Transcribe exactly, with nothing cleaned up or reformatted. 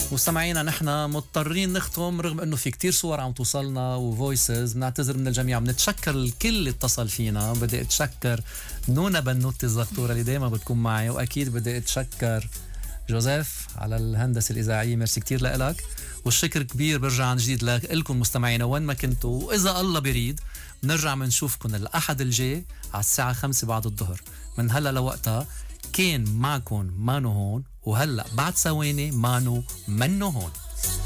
مستمعينا نحن مضطرين نختم رغم انه في كتير صور عم توصلنا وفويسز. بنعتذر من الجميع، بنتشكر الكل اللي اتصل فينا. بدي اتشكر نونا بنوتي الزغطورة اللي دايما بتكون معي، واكيد بدي اتشكر جوزيف على الهندسة الإذاعية. ميرسي كتير لك، والشكر كبير برجع عن جديد لكم مستمعينا وين ما كنتوا. وإذا الله بريد بنرجع بنشوفكم الأحد الجاي على الساعة خمسة بعد الظهر. من هلا لوقتها كان معكم مانو هون، وهلا بعد ثواني مانو منو هون.